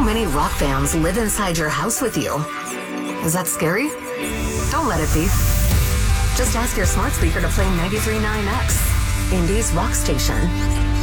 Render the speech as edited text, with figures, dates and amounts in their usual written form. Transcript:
many rock fans live inside your house with you. Is that scary? Don't let it be. Just ask your smart speaker to play 93.9X, Indy's rock station.